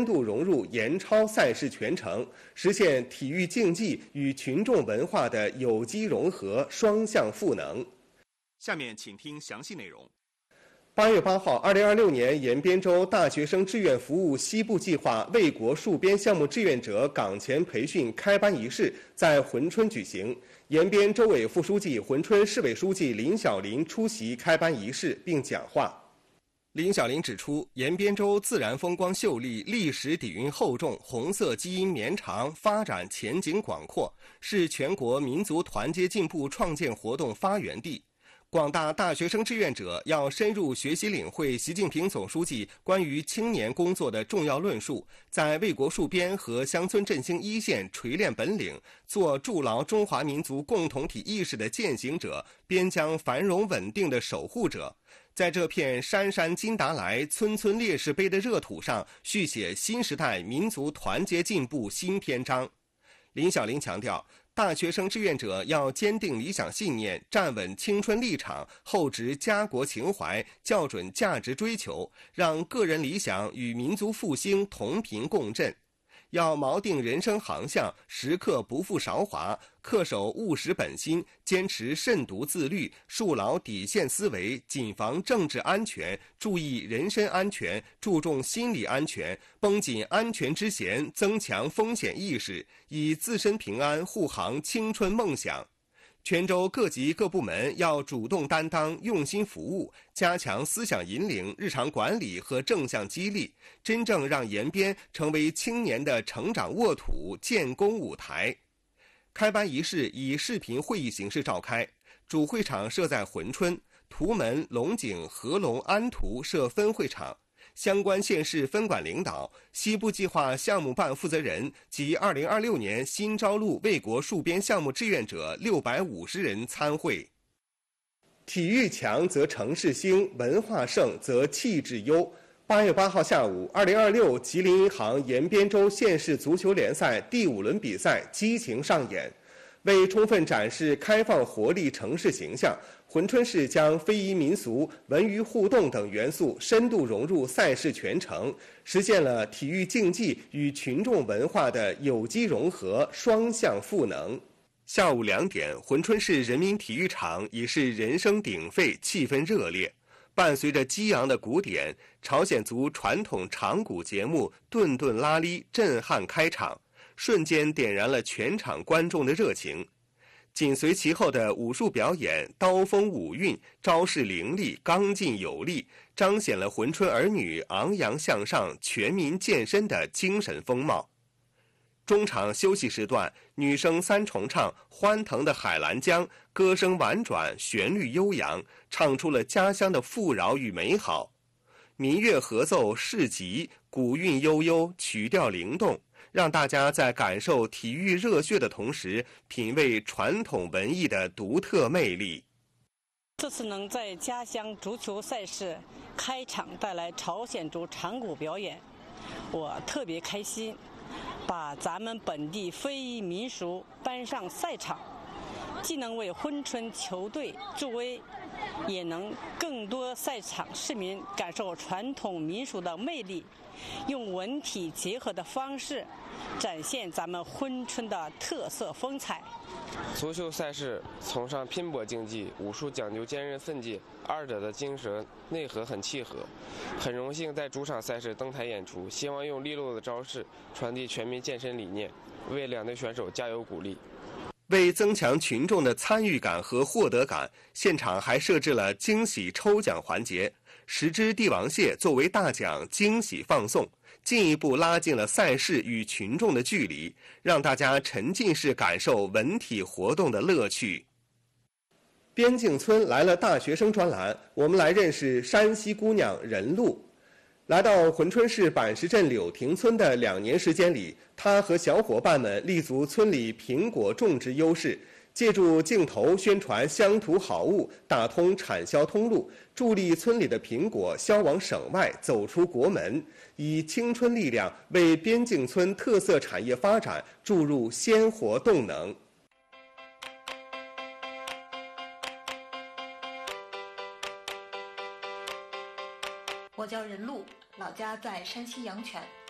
深度融入严超赛事全程，实现体育竞技与群众文化的有机融合、双向赋能。 下面请听详细内容。 8月8号，2026年延边州大学生志愿服务西部计划卫国戍边项目志愿者岗前培训开班仪式在珲春举行。延边州委副书记、珲春市委书记林小林出席开班仪式并讲话。林小林指出，延边州自然风光秀丽，历史底蕴厚重，红色基因绵长，发展前景广阔，是全国民族团结进步创建活动发源地。广大大学生志愿者要深入学习领会习近平总书记关于青年工作的重要论述，在卫国戍边和乡村振兴一线锤炼本领，做筑牢中华民族共同体意识的践行者，边疆繁荣稳定的守护者，在这片山山金达莱、村村烈士碑的热土上，续写新时代民族团结进步新篇章。林小林强调，大学生志愿者要坚定理想信念，站稳青春立场，厚植家国情怀，校准价值追求，让个人理想与民族复兴同频共振。要锚定人生航向，时刻不负韶华，恪守务实本心，坚持慎独自律，树牢底线思维，谨防政治安全，注意人身安全，注重心理安全，绷紧安全之弦，增强风险意识，以自身平安护航青春梦想。全州各级各部门要主动担当，用心服务，加强思想引领、日常管理和正向激励，真正让延边成为青年的成长沃土、建功舞台。开班仪式以视频会议形式召开，主会场设在珲春，图门、龙井、合龙、安图设分会场。相关县市分管领导、西部计划项目办负责人及2026年新招录卫国戍边项目志愿者650人参会。体育强则城市兴，文化盛则气质优。8月8号下午，2026吉林银行延边州县市足球联赛第5轮比赛激情上演。为充分展示开放活力城市形象，珲春市将非遗民俗、文娱互动等元素深度融入赛事全程，实现了体育竞技与群众文化的有机融合、双向赋能。下午2点，珲春市人民体育场已是人声鼎沸，气氛热烈。伴随着激昂的鼓点，朝鲜族传统长鼓节目顿顿拉哩震撼开场，瞬间点燃了全场观众的热情。紧随其后的武术表演，刀锋舞韵，招式凌厉，刚劲有力，彰显了珲春儿女昂扬向上、全民健身的精神风貌。中场休息时段，女声三重唱《欢腾的海兰江》，歌声婉转，旋律悠扬，唱出了家乡的富饶与美好。民乐合奏市集，鼓韵悠悠，曲调灵动，让大家在感受体育热血的同时，品味传统文艺的独特魅力。 这次能在家乡足球赛事开场带来朝鲜族长鼓表演，我特别开心。把咱们本地非遗民俗搬上赛场，既能为珲春球队助威，也能更多赛场市民感受传统民俗的魅力，用文体结合的方式展现咱们珲春的特色风采。 足球赛事崇尚拼搏竞技，武术讲究坚韧奋进，二者的精神内核很契合。很荣幸在主场赛事登台演出，希望用利落的招式传递全民健身理念，为两队选手加油鼓励。 为增强群众的参与感和获得感，现场还设置了惊喜抽奖环节，10只帝王蟹作为大奖惊喜放送，进一步拉近了赛事与群众的距离，让大家沉浸式感受文体活动的乐趣。边境村来了大学生专栏，我们来认识山西姑娘任露。来到珲春市板石镇柳亭村的2年时间里，他和小伙伴们立足村里苹果种植优势，借助镜头宣传乡土好物，打通产销通路，助力村里的苹果销往省外，走出国门，以青春力量为边境村特色产业发展注入鲜活动能。 我叫任露，老家在山西阳泉，